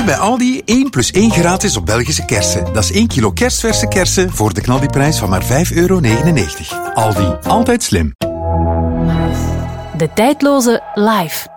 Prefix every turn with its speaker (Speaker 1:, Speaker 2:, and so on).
Speaker 1: Nu bij Aldi 1 plus 1 gratis op Belgische kersen. Dat is 1 kilo kerstverse kersen voor de knaldiprijs van maar €5,99. Aldi, altijd slim.
Speaker 2: De tijdloze Live.